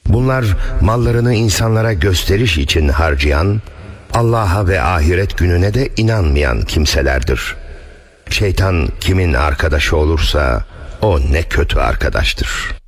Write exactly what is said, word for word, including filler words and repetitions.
Bunlar mallarını insanlara gösteriş için harcayan, Allah'a ve ahiret gününe de inanmayan kimselerdir. Şeytan kimin arkadaşı olursa o ne kötü arkadaştır.